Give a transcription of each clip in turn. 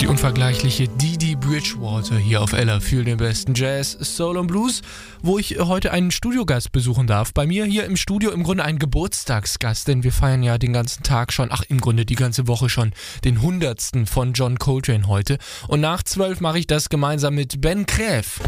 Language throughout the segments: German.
Die unvergleichliche Dee Bridgewater hier auf Ella für den besten Jazz, Soul und Blues, wo ich heute einen Studiogast besuchen darf. Bei mir hier im Studio im Grunde ein Geburtstagsgast, denn wir feiern ja den ganzen Tag schon, im Grunde die ganze Woche schon, den 100. von John Coltrane heute. Und nach 12 mache ich das gemeinsam mit Ben Kräf.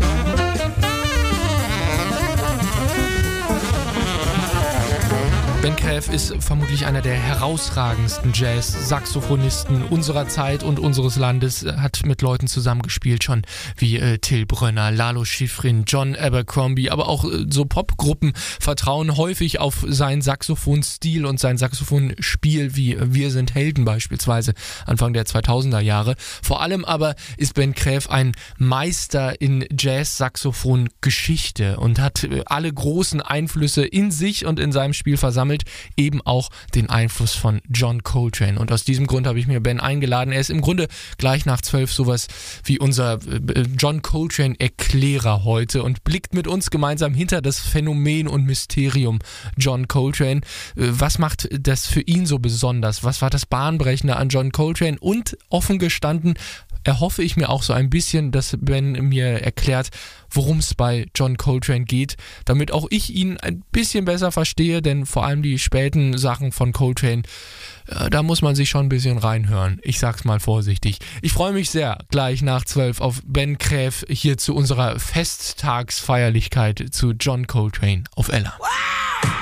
Ben Kräf ist vermutlich einer der herausragendsten Jazz-Saxophonisten unserer Zeit und unseres Landes, hat mit Leuten zusammengespielt schon wie Till Brönner, Lalo Schifrin, John Abercrombie, aber auch so Popgruppen vertrauen häufig auf seinen Saxophonstil und sein Saxophonspiel wie Wir sind Helden beispielsweise Anfang der 2000er Jahre. Vor allem aber ist Ben Kräf ein Meister in Jazz-Saxophon-Geschichte und hat alle großen Einflüsse in sich und in seinem Spiel versammelt, eben auch den Einfluss von John Coltrane. Und aus diesem Grund habe ich mir Ben eingeladen. Er ist im Grunde gleich nach 12 sowas wie unser John Coltrane-Erklärer heute und blickt mit uns gemeinsam hinter das Phänomen und Mysterium John Coltrane. Was macht das für ihn so besonders? Was war das Bahnbrechende an John Coltrane? Und offen gestanden erhoffe ich mir auch so ein bisschen, dass Ben mir erklärt, worum es bei John Coltrane geht, damit auch ich ihn ein bisschen besser verstehe, denn vor allem die späten Sachen von Coltrane, da muss man sich schon ein bisschen reinhören. Ich sag's mal vorsichtig. Ich freue mich sehr, gleich nach 12 auf Ben Kräf hier zu unserer Festtagsfeierlichkeit zu John Coltrane auf Ella.